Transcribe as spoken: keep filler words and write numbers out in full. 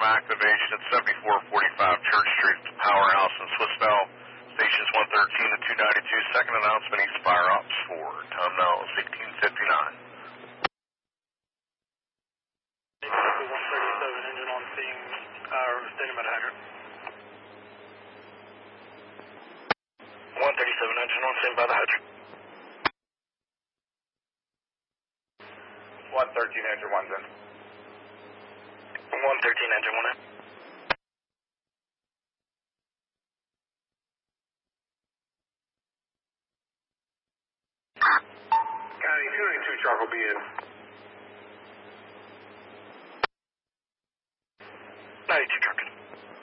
activation at seventy-four forty-five Church Street, Powerhouse in Swissvale. Stations one thirteen and two ninety-two. Second announcement, East Fire Ops four. Time now is eighteen fifty-nine. one thirty-seven engine on scene, uh, stating about one hundred. one thirty-seven engine on scene by the hydrant. one thirteen engine one's in. one thirteen engine one in. County two ninety-two, Charcoal B in.